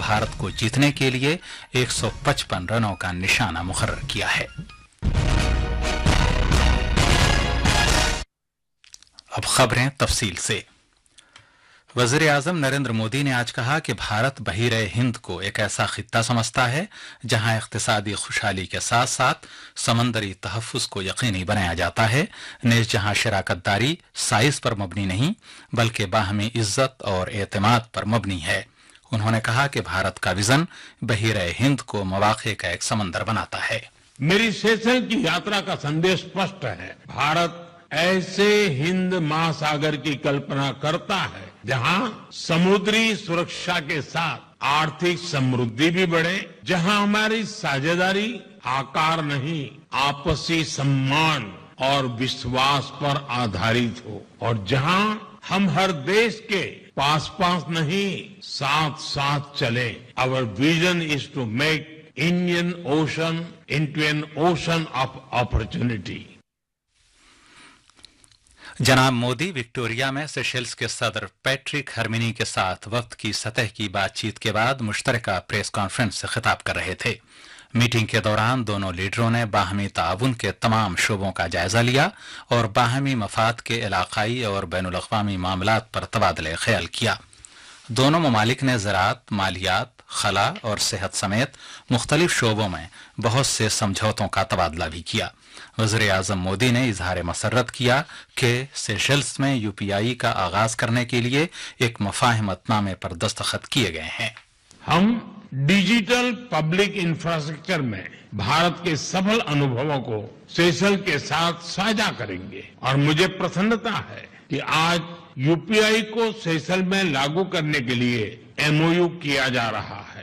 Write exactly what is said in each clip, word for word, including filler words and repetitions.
भारत को जीतने के लिए एक सौ पचपन रनों का निशाना मुकर्रर किया है। अब खबरें तफसील से। वज़ीर आज़म नरेंद्र मोदी ने आज कहा कि भारत बहीरे हिंद को एक ऐसा खित्ता समझता है जहां इक़्तिसादी खुशहाली के साथ साथ समंदरी तहफ़्फ़ुज़ को यकीनी बनाया जाता है, नेज़ जहां शराकतदारी साइज़ पर मबनी नहीं बल्कि बाहमी इज्जत और एतमाद पर मबनी है। उन्होंने कहा कि भारत का विजन बहीरे हिंद को मौक़े का एक समंदर बनाता है। मेरी सेशल की यात्रा का संदेश स्पष्ट है। भारत ऐसे हिंद महासागर की कल्पना करता है जहां समुद्री सुरक्षा के साथ आर्थिक समृद्धि भी बढ़े, जहां हमारी साझेदारी आकार नहीं आपसी सम्मान और विश्वास पर आधारित हो, और जहां हम हर देश के पास पास नहीं साथ साथ चले। Our vision is to make Indian ocean into an ocean of opportunity. जनाब मोदी विक्टोरिया में सेशेल्स के सदर पैट्रिक हरमिनी के साथ वक्त की सतह की बातचीत के बाद मुश्तरका प्रेस कॉन्फ्रेंस से खिताब कर रहे थे। मीटिंग के दौरान दोनों लीडरों ने बाहमी ताउन के तमाम शोबों का जायजा लिया और बाहमी मफाद के इलाकाई और बैनुल-अक़वामी मामलात पर तबादले ख्याल किया। दोनों ममालिक ने ज़राअत, मालियात, खला और सेहत समेत मुख्तलिफ शोबों में बहुत से समझौतों का तबादला भी किया। वज़ीर आज़म मोदी ने इजहार मसर्रत किया कि सेशेल्स में यूपीआई का आगाज करने के लिए एक मुफ़ाहमतनामे पर दस्तखत किए गए हैं। हम डिजिटल पब्लिक इंफ्रास्ट्रक्चर में भारत के सफल अनुभवों को सेशेल्स के साथ साझा करेंगे, और मुझे प्रसन्नता है कि आज यूपीआई को सेशेल्स में लागू करने के लिए एमओयू किया जा रहा है।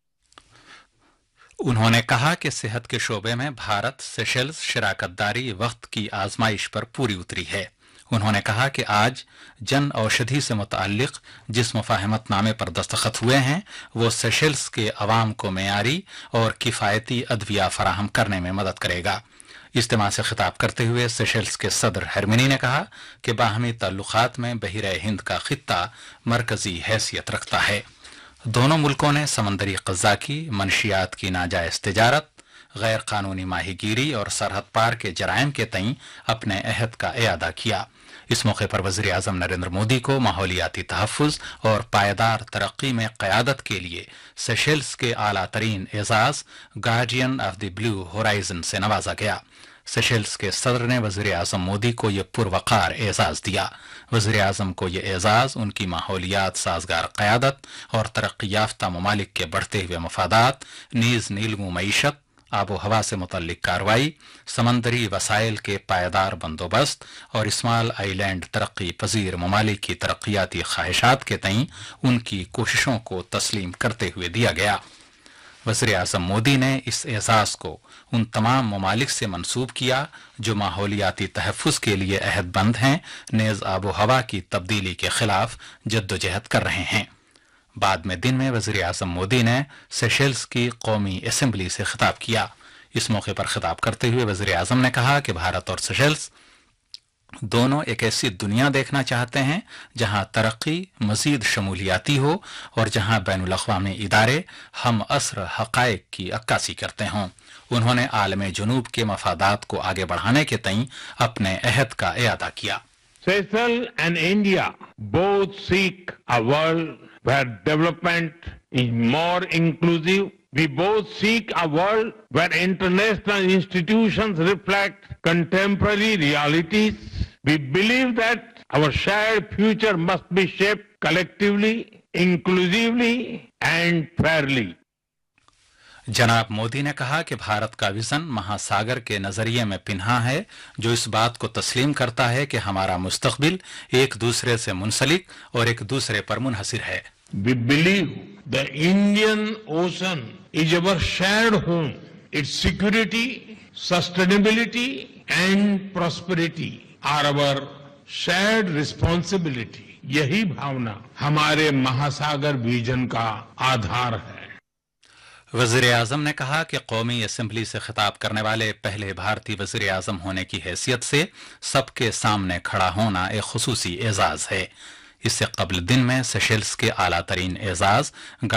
उन्होंने कहा कि सेहत के शोबे में भारत सेशेल्स शराकतदारी वक्त की आजमाइश पर पूरी उतरी है। उन्होंने कहा कि आज जन औषधि से मुताल्लिक जिस मुफ़ाहमतनामे पर दस्तखत हुए हैं वो सेशेल्स के अवाम को मेयारी और किफ़ायती अदविया फराहम करने में मदद करेगा। इज्तिमा से खिताब करते हुए सेशेल्स के सदर हरमिनी ने कहा कि बाहमी ताल्लुकात में बहीरे हिंद का खित्ता मरकजी हैसियत रखता है। दोनों मुल्कों ने समंदरी क़ज़्ज़ाकी, मनशियात की नाजायज़ तिजारत, गैर कानूनी माहीगीरी और सरहद पार के जराइम के तईं अपने अहद का इयादा किया। इस मौके पर वज़ीर आज़म नरेंद्र मोदी को माहौलियाती तहफ़्फ़ुज़ और पायदार तरक्की में क़यादत के लिए सेशेल्स के आला तरीन एजाज़ guardian of the blue horizon से नवाजा गया। सेशेल्स के सदर ने वज़ीर आज़म मोदी को यह पुरवकार एजाज़ दिया। वज़ीर आज़म को यह एजाज़ उनकी माहौलियात साजगार क़यादत और तरक्की याफ्ता ममालिक के बढ़ते हुए मफादात, नीज़ नीलमू मईशत, आबो हवा से मुतल्लिक कार्रवाई, समंदरी वसाइल के पायदार बंदोबस्त और स्मॉल आइलैंड तरक्की पजीर ममालिक की तरक्याती ख्वाहिशात के तईं उनकी कोशिशों को तस्लीम करते हुए दिया गया। वज़ीर आज़म मोदी ने इस एहसास को उन तमाम ममालिक से मंसूब किया जो माहौलियाती तहफ़्फ़ुज़ के लिए अहदबंद हैं, नेज़ आबो हवा की तब्दीली के खिलाफ जद्दोजहद कर रहे हैं। बाद में दिन में वज़ीर आज़म मोदी ने सेशेल्स की कौमी असेंबली से खिताब किया। इस मौके पर खिताब करते हुए वज़ीर आज़म ने कहा कि भारत और सेशेल्स दोनों एक ऐसी दुनिया देखना चाहते हैं जहां तरक्की मजीद शमूलियाती हो और जहां बैनुल-अक़वामी इदारे हम असर हक़ाइक़ की अक्कासी करते हों। उन्होंने आलम जुनूब के मफादात को आगे बढ़ाने के तईं अपने अहद का इयादा किया। Seychelles and India both seek a world where development is more inclusive. We both seek a world where international institutions reflect contemporary realities. We believe that our shared future must be shaped collectively, inclusively and fairly. जनाब मोदी ने कहा कि भारत का vision महासागर के नजरिए में पिन्हा है जो इस बात को तस्लीम करता है कि हमारा मुस्तकबिल एक दूसरे से मुंसलिक और एक दूसरे पर मुनहसिर है। We believe the Indian Ocean is our shared home. Its security, sustainability and prosperity are our shared responsibility. यही भावना हमारे महासागर विजन का आधार है। वज़ीर आज़म ने कहा कि कौमी असेंबली से खिताब करने वाले पहले भारतीय वज़ीर आज़म होने की हैसियत से सबके सामने खड़ा होना एक खुसूसी एजाज़ है। इससे कबल दिन में सेशेल्स के आला तरीन एजाज़